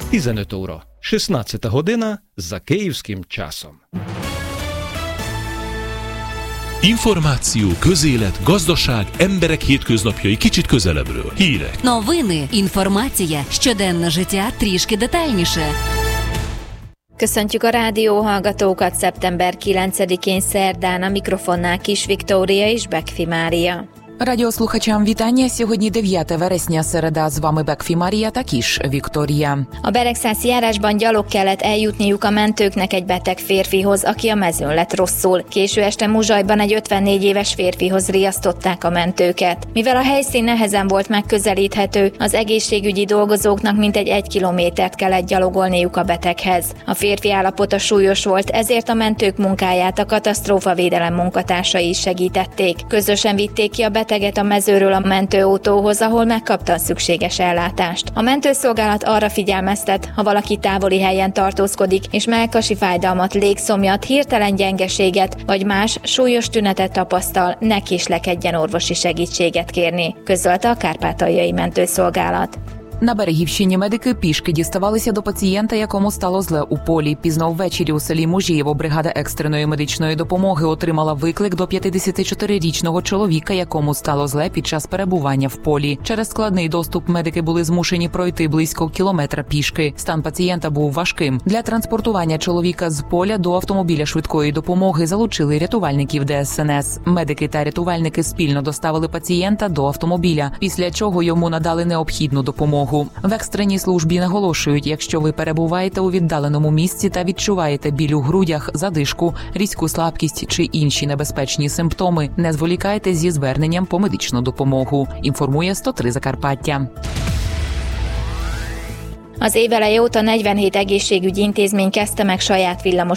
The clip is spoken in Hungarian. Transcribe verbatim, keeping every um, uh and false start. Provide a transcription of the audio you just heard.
tizenöt óра, шістнадцята година за київським часом. Információ, közélet, gazdaság, emberek hétköznapjai kicsit közelebbről. Hírek. Новини, інформація, щоденне життя трішки детальніше. Köszöntjük a rádióhallgatókat szeptember kilencedikén szerdán, a mikrofonnál Kis Viktória és Bekfi Mária. Радіослухачам вітання. Сьогодні дев'яте вересня, середа. З вами Бекфі Марія та Кіш Viktória. A Beregszászi járásban gyalog kellett eljutniuk a mentőknek egy beteg férfihoz, aki a mezőn lett rosszul. Késő este Muzsajban egy ötvennégy éves férfihoz riasztották a mentőket. Mivel a helyszín nehezen volt megközelíthető, az egészségügyi dolgozóknak mintegy egy kilométert kellett gyalogolniuk a beteghez. A férfi állapota súlyos volt, ezért a mentők munkáját a katasztrófavédelem munkatársai is segítették. Közösen vitték ki a beteget a mezőről a mentőautóhoz, ahol megkapta a szükséges ellátást. A mentőszolgálat arra figyelmeztet, ha valaki távoli helyen tartózkodik, és mellkasi fájdalmat, légszomjat, hirtelen gyengeséget vagy más súlyos tünetet tapasztal, ne késlekedjen orvosi segítséget kérni, közölte a Kárpátaljai Mentőszolgálat. На Берегівщині медики пішки діставалися до пацієнта, якому стало зле у полі. Пізно ввечері у селі Мужієво бригада екстреної медичної допомоги отримала виклик до п'ятдесятичотирирічного чоловіка, якому стало зле під час перебування в полі. Через складний доступ медики були змушені пройти близько кілометра пішки. Стан пацієнта був важким. Для транспортування чоловіка з поля до автомобіля швидкої допомоги залучили рятувальників Де Ес Ен Ес. Медики та рятувальники спільно доставили пацієнта до автомобіля, після чого йому надали необхідну допомогу. В екстреній службі наголошують, якщо ви перебуваєте у віддаленому місці та відчуваєте біль у грудях, задишку, різку слабкість чи інші небезпечні симптоми, не зволікайте зі зверненням по медичну допомогу. Інформує сто три Закарпаття. Az év eleje óta negyvenhét egészségügyi intézmény kezdte meg saját villamos